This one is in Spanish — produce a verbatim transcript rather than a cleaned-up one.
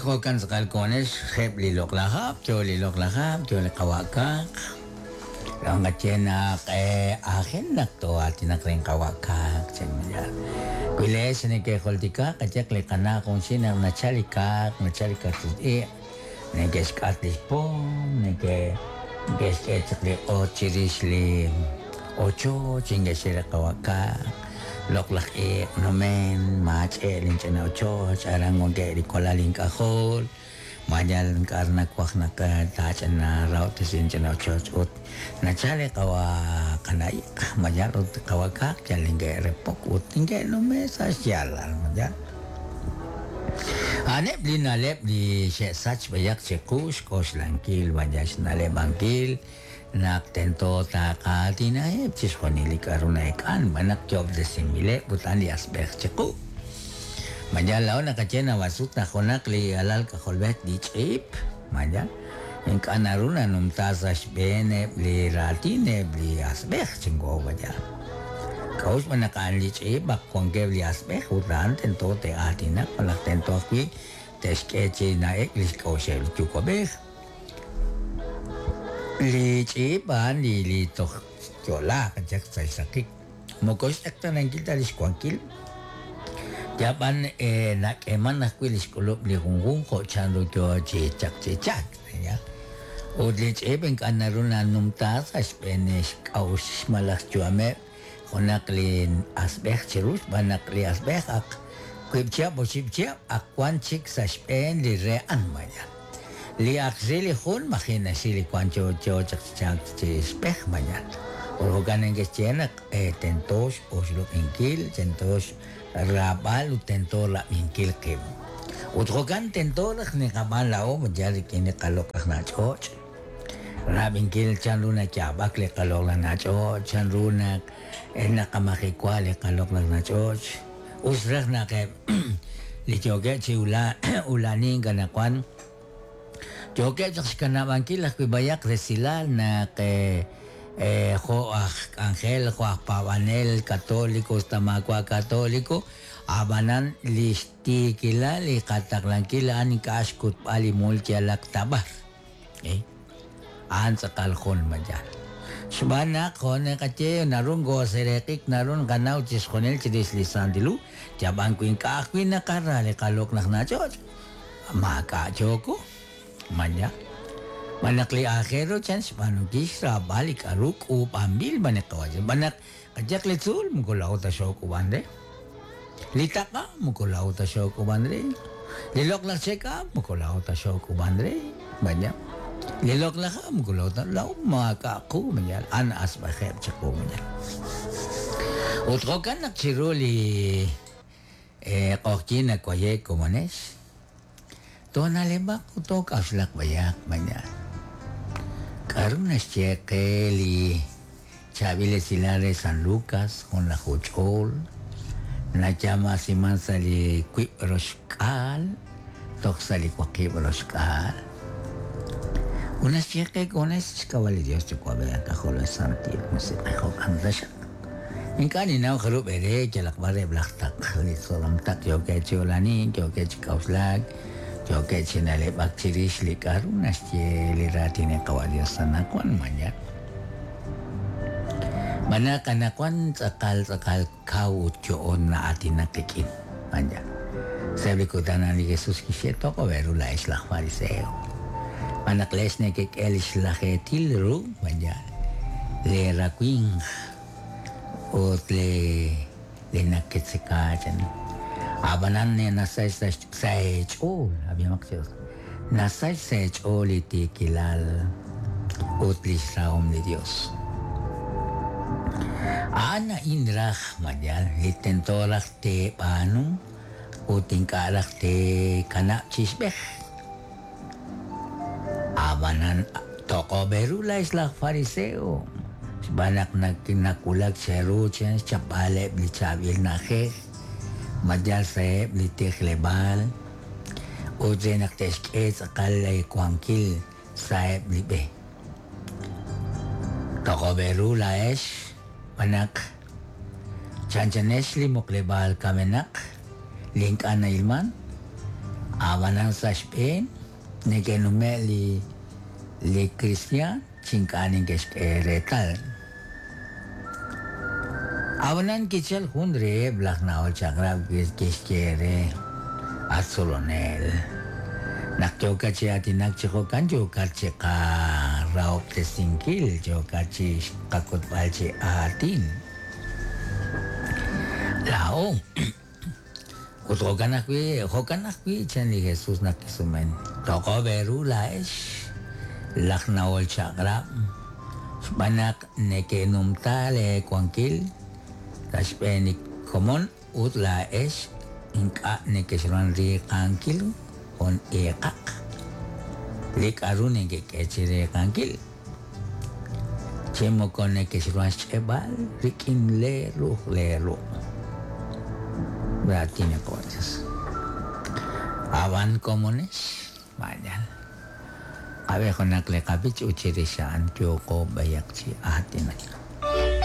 Uthokan sa kalkones, hep lilok lahap, tio lilok lahap, tio likawaka. Ang katyenak, eh, akin na to, at tinakring kawaka, tiyan mo yan. Kuile, sinike koltika, katyak likana kung sinang nachalikak, nachalikak tuti, neges katis pom, nege, neges etzakli ochiris li, ocho, chinges sila kawaka. Loklak e nomen mach e linchen ocho charang onge di kola link ahol majal karena kuak nak tacan na raut sin chen ocho ut na chale kawa kanai majal ut kawa kak jaling ge repok ut tingge nome sa sialan majal ane bli na lep di se sach bayak cekus kos langkil wajas na le bangkil nak tento takati na eh cis konili karuna ikan banak job de simile butan di asbeh ceku majalaw nakachena wasut na konak li alal ka holbet di chip majal in kanaruna num tasas bene li ratine bli asbeh cinggo majal kaus manakan li chip bak kongke bli asbeh utan tento te atina palak tento kui teske na ek li kausel cukobeh li ciban li li toh jola kajak saya sakit mokos ekta nangkil tadi skuangkil jaban eh nak eman nak kuilis kulub li hunggung kok cando jo cecak cecak ya odli ciban kanaruna numta saspenes kaus malas juame konak lin asbeh cerus banak li asbeh ak kuib ciap bosip ciap akuan cik saspen li rean banyak li aksili hun makina sili kwancho cho chak chak speh banyak organ yang kecenak eh tentos oslo inkil tentos rabal tento la inkil kem utrogan tento la ne kamal lao menjadi kini kalau kahna choch rab inkil chanruna chabak le kalau la na choch chanruna ena kamaki kwale kalau la na choch usrah na ke li choge chiula ulani ganakwan Joke jak kana bangkila ku bayak resila na ke eh ho angel ho pavanel católico tamakwa católico abanan listi kila li katak langkila ani kaskut pali multi alak tabar eh an sakal khon majal subana khone kache narun go serekik narun kanau chis khonel chidis lisan dilu jabang kuin ka kuin na karale kalok nak na choj maka joko Manya manakli akhero chance panugis ra balik aruk up ambil banak kawajan banak kajak letsul mukulau ta shoku bande litaka mukulau ta shoku bande lilok la seka mukulau ta shoku bande banyak lilok la ka mukulau ta lau maka aku menyal an asbah khair ceku menyal utrokan nak ciruli eh kokina koye komanes Tona lembak utok aslak bayak banyak. Karena cekeli chabile silare San Lucas con la Huchol, na chama siman sali kuip roskal, tok sali kwakip roskal. Unas ceke con es kawali Dios chukwa bayak kaholo santi musik kahok andash. Inkani nau kharup ere jalak bare blak tak khali solam tak yoke cholani yoke chikauslag. Joke chinale bakciris li karunas che li ratine kawadia sanakwan manyak. Mana kanakwan sakal sakal kau choon na atin nakikin manyak. Sabi ko tanan ni Jesus kisieto ko veru la islah fariseo. Manak les ne kek elis lahe tilru manyak. Le rakwing ot le le nakitsikajan. Abanan ne nasay sa sechol abi maksud nasay sechol iti kilal utlis raum ni Dios ana inrah majal litentorak te panu uting karak te kana chisbeh abanan toko berula islah fariseo sebanak nagkinakulag seru chen chapale blichabil nahe Majal sahib litik lebal Uze nak teske sakal ay kuangkil sahib libe Toko beru laes Manak Chanchanes li muklebal kamenak Link ana ilman Awanan sa Spain, negenume li li Christian, chinkanin kesh retal. Awanan kichal hundre blak naol chakra kesh kere atsolonel. Nakjokachi ati nakchikokan jokachi ka raop tesingkil jokachi kakutbalchi atin. Lao. Kutokan akwi, hokan akwi chani Jesus nakisumen. Toko beru laesh. Laknaol chakra. Banak neke numtale kwankil. Taspenik komon ut laesh. Inka neke shran ri kankil. On ekak. Lik arune ke kecire kankil. Cemo kone ke shran chebal. Rikin lero lero. Berarti ne kojas. Awan komunis. Banyak. Abe konak lekabich ucirisaan kyoko bayak si atin na.